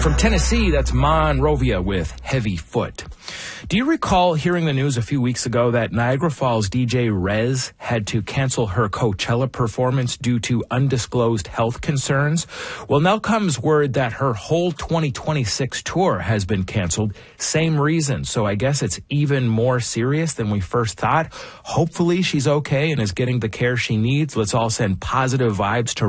From Tennessee, that's Monrovia with Heavy Foot. Do you recall hearing the news a few weeks ago that Niagara Falls DJ Rez had to cancel her Coachella performance due to undisclosed health concerns? Well, now comes word that her whole 2026 tour has been canceled. Same reason. So I guess it's even more serious than we first thought. Hopefully she's okay and is getting the care she needs. Let's all send positive vibes to